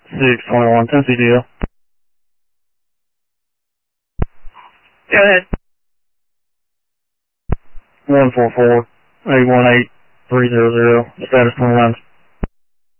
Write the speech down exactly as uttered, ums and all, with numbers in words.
six twenty-one, Tennessee deal. Go ahead. one four four, eight one eight, three zero zero, status twenty-nine.